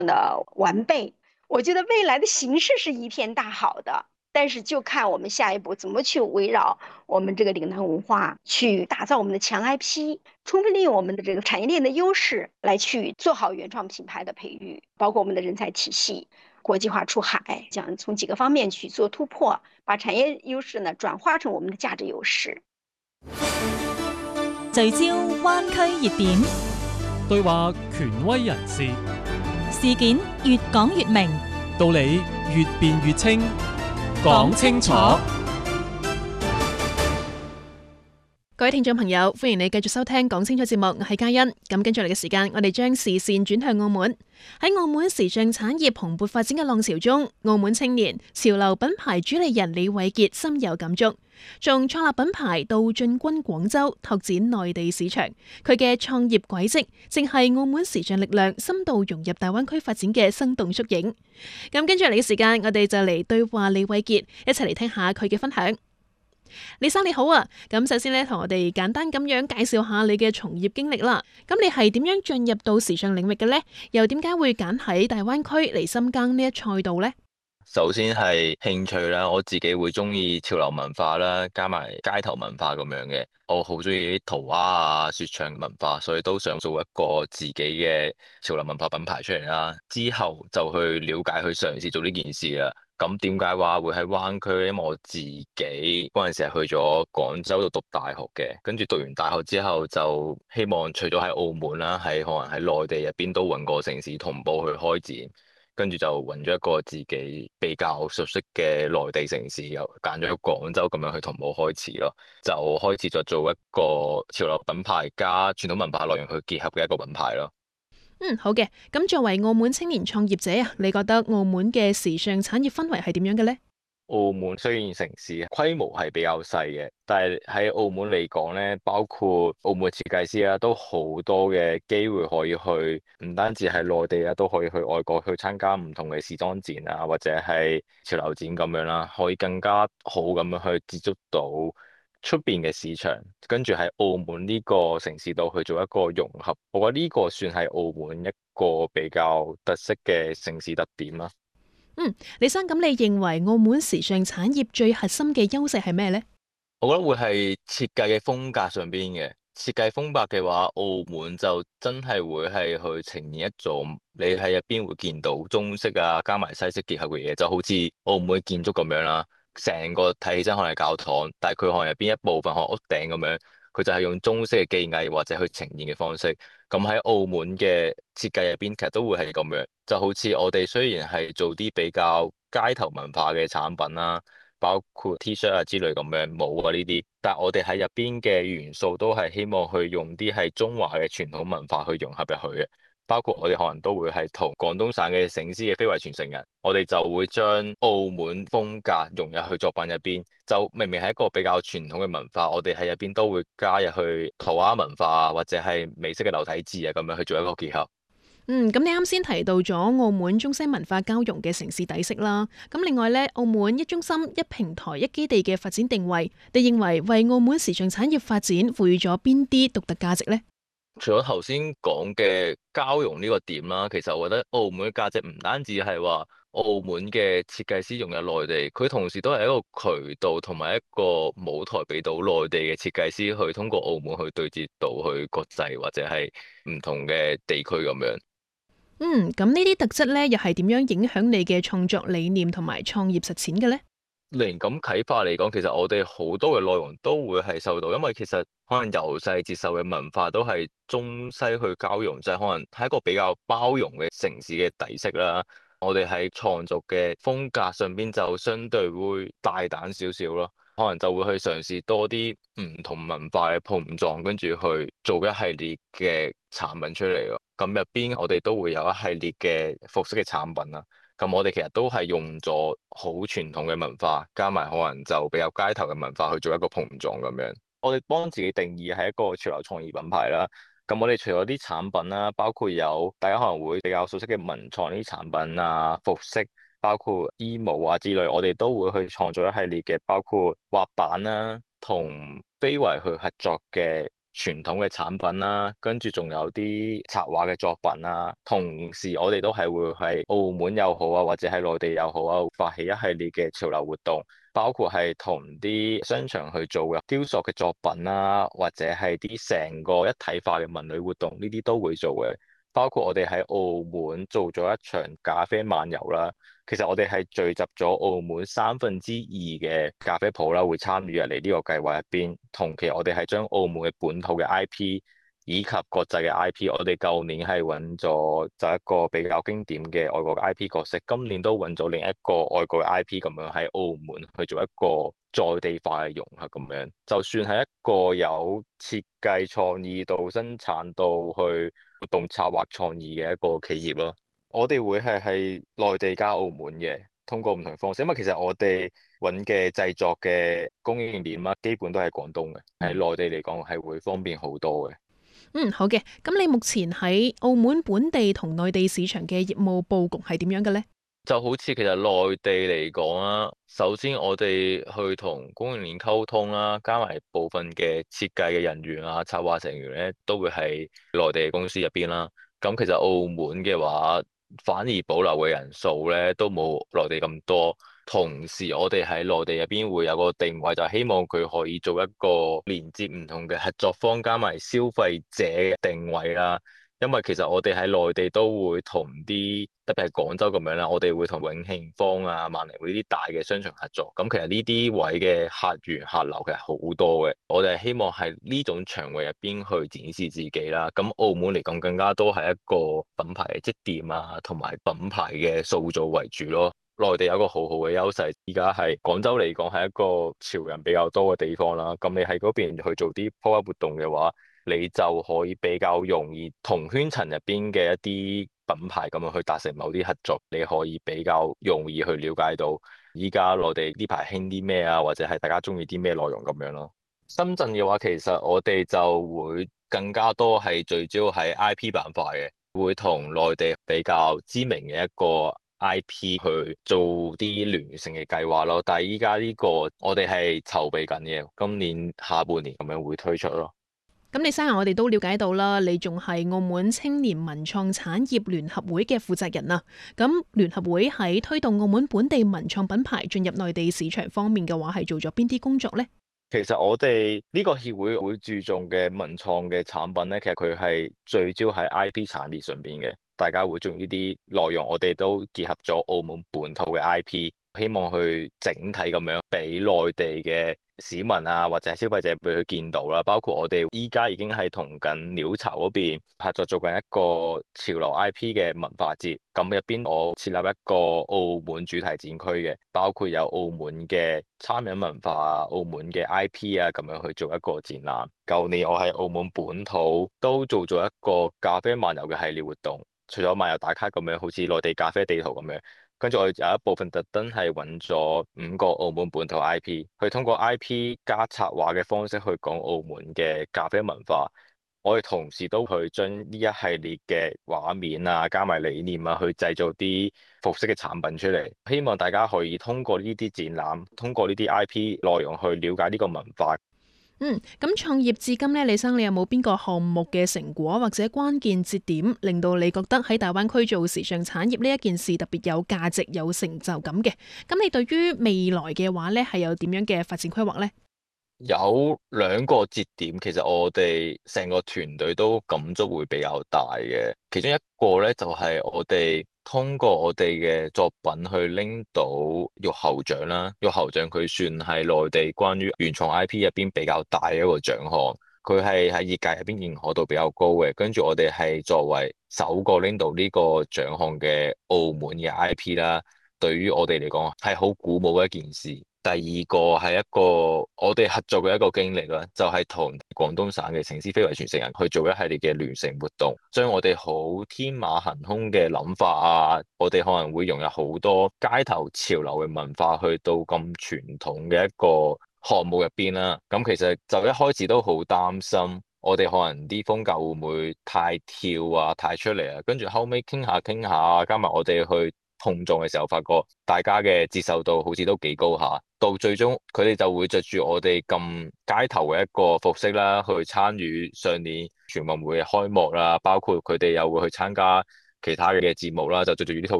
完备。我觉得未来的形势是一片大好的，但是就看我们下一步怎么去围绕我们这个岭南文化去打造我们的强 IP，充分利用我们的这个产业链的优势来去做好原创品牌的培育，包括我们的人才体系。国际化出海，讲从幾個方面去做突破，把產業優勢呢轉化成我們的價值優勢。 聚焦灣區熱點， 對話權威人士， 事件越講越明， 道理越辯越清，講清楚。 各位聽眾朋友，歡迎你繼續收聽講清楚節目，我係嘉欣。咁跟住嚟嘅時間，我哋將視線轉向澳門。喺澳門時尚產業蓬勃發展嘅浪潮中，澳門青年潮流品牌主理人李偉傑深有感觸。從創立品牌到進軍廣州拓展內地市場，佢嘅創業軌跡正係澳門時尚力量深度融入大灣區發展嘅生動縮影。咁跟住嚟嘅時間，我哋就嚟對話李偉傑，一齊嚟聽下佢嘅分享。李生你好啊，咁首先咧同我哋簡單咁樣介紹下你嘅從業經歷啦。咁你係點樣進入到時尚領域嘅呢？又點解會揀喺大灣區嚟深耕呢一賽道呢？ 首先係興趣啦，我自己會中意潮流文化啦，加埋街頭文化咁樣嘅。我好中意啲塗鴉啊、說唱文化，所以都想做一個自己嘅潮流文化品牌出嚟啦。之後就去了解、去嘗試做呢件事啦。咁點解話會喺灣區？因為我自己嗰陣時係去咗廣州度讀大學嘅，跟住讀完大學之後就希望除咗喺澳門啦，喺可能喺內地入邊都揾個城市同步去開展。跟住就揾咗一個自己比較熟悉嘅內地城市，又揀咗廣州咁樣去同步開始咯，就開始咗做一個潮流品牌加傳統文化內容去結合嘅一個品牌咯。 好嘅。咁作為澳門青年創業者啊，你覺得澳門嘅時尚產業氛圍係點樣嘅呢？ 澳門雖然城市規模係比較細嘅，但係喺澳門嚟講咧，包括澳門設計師啦，都好多嘅機會可以去，唔單止係內地啊，都可以去外國去參加唔同嘅時裝展啊，或者係潮流展咁樣啦，可以更加好咁樣去接觸到出邊嘅市場，跟住喺澳門呢個城市度去做一個融合。我覺得呢個算係澳門一個比較特色嘅城市特點啦。 李生，咁你認為澳門時尚產業最核心嘅優勢係咩呢？ 我覺得會係設計嘅風格上邊嘅。設計風格嘅話，澳門就真係會係去呈現一種你喺入邊會見到中式啊加埋西式結合嘅嘢，就好似澳門嘅建築咁樣啦。成個睇起身可能係教堂，但係佢可能入邊一部分可能屋頂咁樣，佢就係用中式嘅技藝或者去呈現嘅方式。咁喺澳門嘅設計入邊，其實都會係咁樣，就好似我哋雖然係做啲比較街頭文化嘅產品啦，包括 T-shirt 啊之類咁樣帽啊呢啲，但係我哋喺入邊嘅元素都係希望去用啲係中華嘅傳統文化去融合入去嘅。包括我哋可能都會係同廣東省嘅醒獅嘅非遺傳承人，我哋就會將澳門風格融入去作品入邊。就明明係一個比較傳統嘅文化，我哋喺入邊都會加入去塗鴉文化啊，或者係美式嘅流體字啊，咁樣去做一個結合。 咁你啱先提到咗澳門中西文化交融嘅城市底色啦。咁另外咧，澳門一中心、一平台、一基地嘅發展定位，你認為為澳門時尚產業發展賦予咗邊啲獨特價值呢？ 除咗頭先講嘅交融呢個點啦，其實我覺得澳門嘅價值唔單止係話澳門嘅設計師融入內地，佢同時都係一個渠道同埋一個舞台俾到內地嘅設計師去通過澳門去對接到去國際或者係唔同嘅地區咁樣。 咁呢啲特質咧，又係點樣影響你嘅創作理念同埋創業實踐嘅呢？ 靈感啟發嚟講，其實我哋好多嘅內容都會係受到，因為其實可能由細接受嘅文化都係中西去交融，就係可能係一個比較包容嘅城市嘅底色啦。我哋喺創作嘅風格上邊就相對會大膽少少咯，可能就會去嘗試多啲唔同文化嘅碰撞，跟住去做一系列嘅產品出嚟咯。咁入邊我哋都會有一系列嘅服飾嘅產品啦。咁我哋其實都係用咗好傳統嘅文化，加埋可能就比較街頭嘅文化去做一個碰撞咁樣。我哋幫自己定義係一個潮流創意品牌啦。咁我哋除咗啲產品啦，包括有大家可能會比較熟悉嘅文創呢啲產品啊、服飾，包括衣帽啊之類，我哋都會去創造一系列嘅，包括滑板啦，同非遺去合作嘅傳統嘅產品啦，跟住仲有啲插畫嘅作品啦。同時我哋都係會喺澳門又好啊，或者喺內地又好啊，發起一系列嘅潮流活動，包括係同啲商場去做嘅雕塑嘅作品啦，或者係啲成個一體化嘅文旅活動，呢啲都會做嘅。包括我哋喺澳門做咗一場咖啡漫遊啦。其實我哋係聚集咗澳門2/3嘅咖啡鋪啦，會參與入嚟呢個計劃入邊。同期我哋係將澳門嘅本土嘅 IP 以及國際嘅 IP，我哋舊年係揾咗就一個比較經典嘅外國嘅 IP 角色，今年都揾咗另一個外國嘅 IP 咁樣喺澳門去做一個在地化嘅融合咁樣。就算係一個有設計創意到生產到去活動策劃創意嘅一個企業咯。我哋會係內地加澳門嘅，通過唔同方式，因為其實我哋揾嘅製作嘅供應鏈啊，基本都係廣東嘅，喺內地嚟講係會方便好多嘅。 好嘅。咁你目前喺澳門本地同內地市場嘅業務佈局係點樣嘅呢？ 就好似其實內地嚟講啦，首先我哋去同供應鏈溝通啦，加埋部分嘅設計嘅人員啊、策劃成員咧，都會喺內地嘅公司入邊啦。咁其實澳門嘅話，反而保留嘅人數咧都冇內地咁多。同時，我哋喺內地入邊會有個定位，就係希望佢可以做一個連接唔同嘅合作方，加埋消費者嘅定位啦。因為其實我哋喺內地都會同啲，特別係廣州咁樣啦，我哋會同永慶坊啊、萬寧匯呢啲大嘅商場合作。咁其實呢啲位嘅客源客流其實好多嘅，我哋係希望喺呢種場域入邊去展示自己啦。咁澳門嚟講更加多係一個品牌嘅積澱啊，同埋品牌嘅塑造為主咯。內地有個好好嘅優勢，而家係廣州嚟講係一個潮人比較多嘅地方啦。咁你喺嗰邊去做啲 pop-up 活動嘅話，你就可以比較容易同圈層入邊嘅一啲品牌咁樣去達成某啲合作，你可以比較容易去了解到依家內地呢排興啲咩啊，或者係大家中意啲咩內容咁樣咯。深圳嘅話，其實我哋就會更加多係聚焦喺 IP 板塊嘅，會同內地比較知名嘅一個 IP 去做啲聯乘嘅計劃咯。但係依家呢個我哋係籌備緊嘅，今年下半年咁樣會推出咯。 咁你生日我哋都了解到啦，你仲係澳門青年文創產業聯合會嘅負責人啊。咁聯合會喺推動澳門本地文創品牌進入內地市場方面嘅話，係做咗邊啲工作呢？ 其實我哋呢個協會會注重嘅文創嘅產品咧，其實佢係聚焦喺 IP 產業上邊嘅，大家會中意呢啲內容，我哋都結合咗澳門本土嘅 IP。希望去整體咁樣俾內地嘅市民啊，或者係消費者俾佢見到啦。包括我哋依家已經係同緊鳥巢嗰邊合作做緊一個潮流 IP 嘅文化節。咁入邊我設立一個澳門主題展區嘅，包括有澳門嘅餐飲文化啊、澳門嘅 IP 啊，咁樣去做一個展覽。舊年我喺澳門本土都做咗一個咖啡漫遊嘅系列活動，除咗漫遊打卡咁樣，好似內地咖啡地圖咁樣。跟住我有一部分特登係揾咗5個澳門本土 IP，去通過 IP 加策劃嘅方式去講澳門嘅咖啡文化。我哋同時都去將呢一系列嘅畫面啊，加埋理念啊，去製造啲服飾嘅產品出嚟。希望大家可以通過呢啲展覽，通過呢啲 IP 內容去了解呢個文化。 咁創業至今呢，李生你有冇邊個項目嘅成果或者關鍵節點，令到你覺得喺大灣區做時尚產業呢一件事特別有價值、有成就感嘅？咁你對於未來嘅話呢，係有點樣嘅發展規劃呢？ 有2個節點，其實我哋成個團隊都感觸會比較大嘅。其中一個咧，就係我哋通過我哋嘅作品去拎到玉猴獎啦。玉猴獎佢算係內地關於原創 IP 入邊比較大嘅一個獎項，佢係喺業界入邊認可度比較高嘅。跟住我哋係作為首個拎到呢個獎項嘅澳門嘅 IP 啦，對於我哋嚟講係好鼓舞嘅一件事。第二個係一個我哋合作嘅一個經歷啦，就係同廣東省嘅城市非遺傳承人去做一系列嘅聯乘活動，將我哋好天馬行空嘅諗法啊，我哋可能會融入好多街頭潮流嘅文化去到咁傳統嘅一個項目入邊啦。咁其實就一開始都好擔心，我哋可能啲風格會唔會太跳啊、太出嚟啊？跟住後尾傾下傾下，加埋我哋去碰撞嘅時候，發覺大家嘅接受度好似都幾高下。到最終佢哋就會着住我哋咁街頭嘅一個服飾啦，去參與上年全運會嘅開幕啦，包括佢哋又會去參加其他嘅節目啦，就着住呢套